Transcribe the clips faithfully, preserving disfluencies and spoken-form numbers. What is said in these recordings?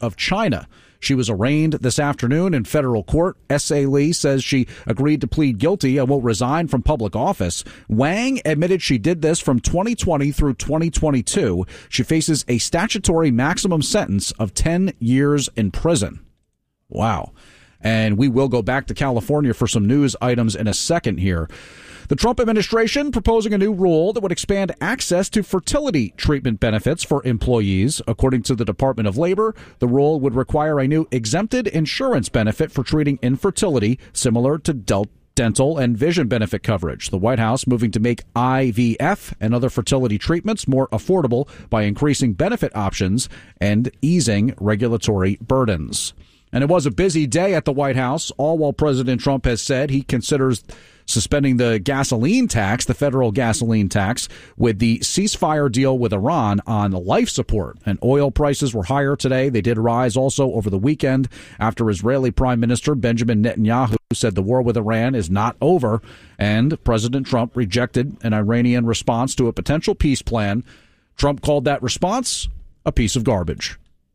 of China. She was arraigned this afternoon in federal court. S A. Lee says she agreed to plead guilty and will resign from public office. Wang admitted she did this from twenty twenty through twenty twenty-two. She faces a statutory maximum sentence of ten years in prison. Wow. And we will go back to California for some news items in a second here. The Trump administration proposing a new rule that would expand access to fertility treatment benefits for employees. According to the Department of Labor, the rule would require a new exempted insurance benefit for treating infertility, similar to del- dental and vision benefit coverage. The White House moving to make I V F and other fertility treatments more affordable by increasing benefit options and easing regulatory burdens. And it was a busy day at the White House, all while President Trump has said he considers suspending the gasoline tax, the federal gasoline tax, with the ceasefire deal with Iran on life support. And oil prices were higher today. They did rise also over the weekend after Israeli Prime Minister Benjamin Netanyahu said the war with Iran is not over. And President Trump rejected an Iranian response to a potential peace plan. Trump called that response a piece of garbage.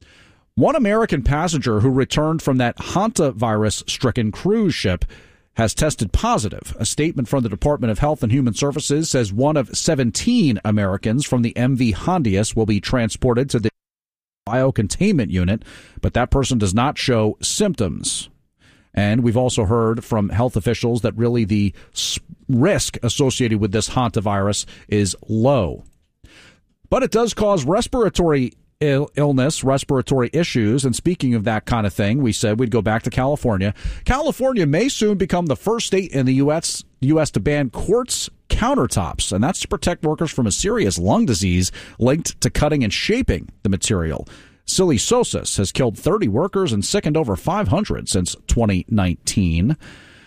One American passenger who returned from that hantavirus-stricken cruise ship has tested positive. A statement from the Department of Health and Human Services says one of seventeen Americans from the M V Hondius will be transported to the biocontainment unit, but that person does not show symptoms. And we've also heard from health officials that really the risk associated with this hantavirus is low. But it does cause respiratory Ill- illness, respiratory issues. And speaking of that kind of thing, we said we'd go back to California. California may soon become the first state in the U S U S to ban quartz countertops, and that's to protect workers from a serious lung disease linked to cutting and shaping the material. Silicosis has killed thirty workers and sickened over five hundred since twenty nineteen.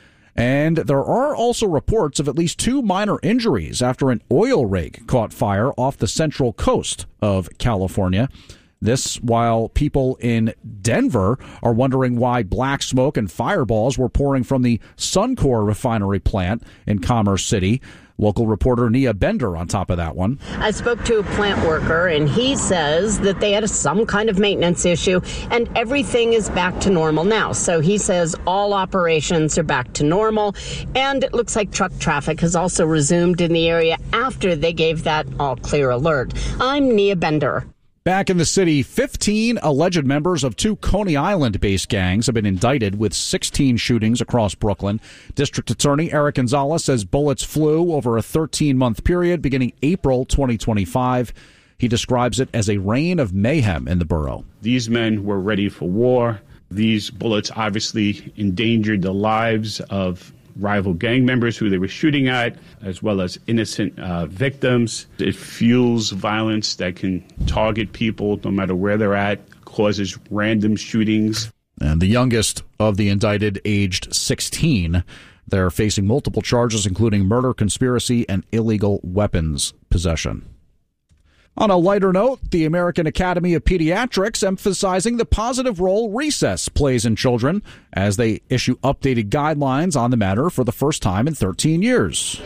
And there are also reports of at least two minor injuries after an oil rig caught fire off the central coast of California. This while people in Denver are wondering why black smoke and fireballs were pouring from the Suncor refinery plant in Commerce City. Local reporter Nia Bender on top of that one. I spoke to a plant worker, and he says that they had some kind of maintenance issue, and everything is back to normal now. So he says all operations are back to normal, and it looks like truck traffic has also resumed in the area after they gave that all-clear alert. I'm Nia Bender. Back in the city, fifteen alleged members of two Coney Island-based gangs have been indicted with sixteen shootings across Brooklyn. District Attorney Eric Gonzalez says bullets flew over a thirteen-month period beginning April twenty twenty-five. He describes it as a reign of mayhem in the borough. These men were ready for war. These bullets obviously endangered the lives of rival gang members who they were shooting at, as well as innocent uh, victims. It fuels violence that can target people no matter where they're at, causes random shootings. And the youngest of the indicted, aged sixteen, they're facing multiple charges, including murder, conspiracy, and illegal weapons possession. On a lighter note, the American Academy of Pediatrics emphasizing the positive role recess plays in children as they issue updated guidelines on the matter for the first time in thirteen years.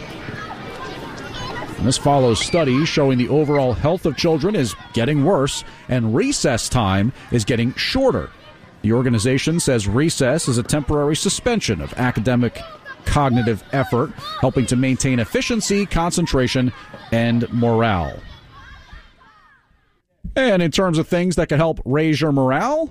And this follows studies showing the overall health of children is getting worse and recess time is getting shorter. The organization says recess is a temporary suspension of academic cognitive effort, helping to maintain efficiency, concentration, and morale. And in terms of things that can help raise your morale,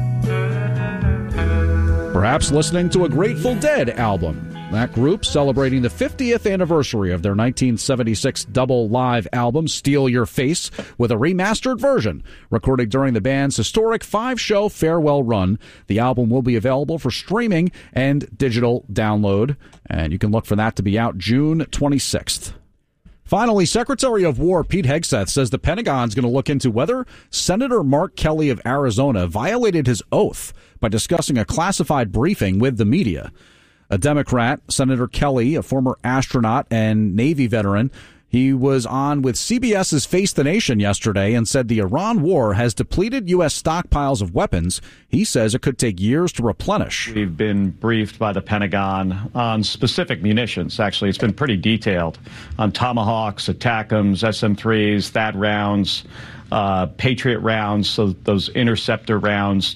perhaps listening to a Grateful Dead album. That group celebrating the fiftieth anniversary of their nineteen seventy-six double live album, Steal Your Face, with a remastered version recorded during the band's historic five-show farewell run. The album will be available for streaming and digital download, and you can look for that to be out June twenty-sixth. Finally, Secretary of War Pete Hegseth says the Pentagon is going to look into whether Senator Mark Kelly of Arizona violated his oath by discussing a classified briefing with the media. A Democrat, Senator Kelly, a former astronaut and Navy veteran, he was on with CBS's Face the Nation yesterday and said the Iran war has depleted U S stockpiles of weapons. He says it could take years to replenish. We've been briefed by the Pentagon on specific munitions. Actually, it's been pretty detailed on Tomahawks, ATACMS, S M threes, THAAD rounds, uh, Patriot rounds, so those interceptor rounds